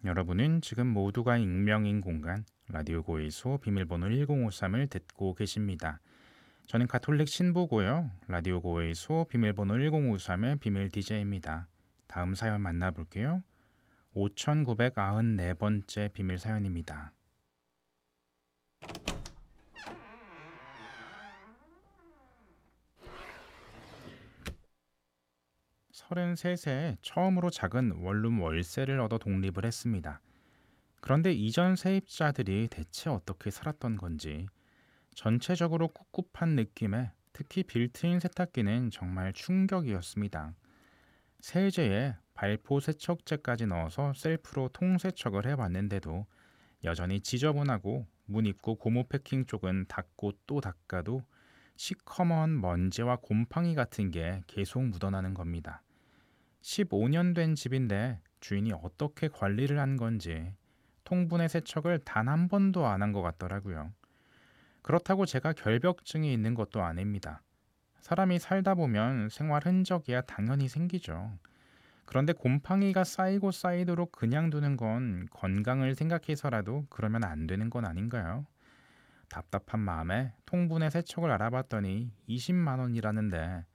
여러분은 지금 모두가 익명인 공간 라디오 고일소 비밀번호 1053을 듣고 계십니다. 저는 가톨릭 신부고요. 라디오 고일소 비밀번호 1053의 비밀 DJ입니다. 다음 사연 만나볼게요. 5994번째 비밀 사연입니다. 33세 처음으로 작은 원룸 월세를 얻어 독립을 했습니다. 그런데 이전 세입자들이 대체 어떻게 살았던 건지 전체적으로 꿉꿉한 느낌에 특히 빌트인 세탁기는 정말 충격이었습니다. 세제에 발포 세척제까지 넣어서 셀프로 통세척을 해봤는데도 여전히 지저분하고 문 입구 고무 패킹 쪽은 닦고 또 닦아도 시커먼 먼지와 곰팡이 같은 게 계속 묻어나는 겁니다. 15년 된 집인데 주인이 어떻게 관리를 한 건지 통분해 세척을 단 한 번도 안 한 것 같더라고요. 그렇다고 제가 결벽증이 있는 것도 아닙니다. 사람이 살다 보면 생활 흔적이야 당연히 생기죠. 그런데 곰팡이가 쌓이고 쌓이도록 그냥 두는 건 건강을 생각해서라도 그러면 안 되는 건 아닌가요? 답답한 마음에 통분해 세척을 알아봤더니 20만 원이라는데